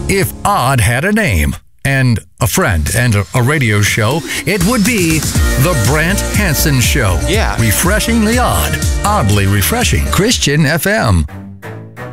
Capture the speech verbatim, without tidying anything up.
If odd had a name and a friend and a, a radio show, it would be The Brant Hansen Show. Yeah. Refreshingly odd, oddly refreshing. Christian F M.